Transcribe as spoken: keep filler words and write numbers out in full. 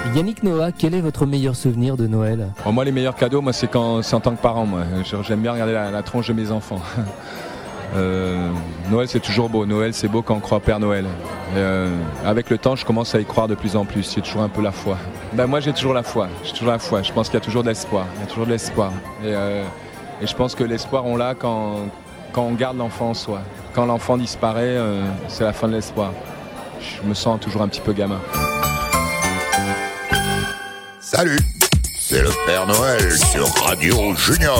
Yannick Noah, quel est votre meilleur souvenir de Noël ? Bon, moi, les meilleurs cadeaux, moi, c'est, quand, c'est en tant que parent. Moi. J'aime bien regarder la, la tronche de mes enfants. Euh, Noël, c'est toujours beau. Noël, c'est beau quand on croit au Père Noël. Et, euh, avec le temps, je commence à y croire de plus en plus. J'ai toujours un peu la foi. Ben, moi, j'ai toujours la foi. J'ai toujours la foi. Je pense qu'il y a toujours de l'espoir. Il y a toujours de l'espoir. Et, euh, et je pense que l'espoir, on l'a quand, quand on garde l'enfant en soi. Quand l'enfant disparaît, euh, c'est la fin de l'espoir. Je me sens toujours un petit peu gamin. Salut, c'est le Père Noël sur Radio Junior.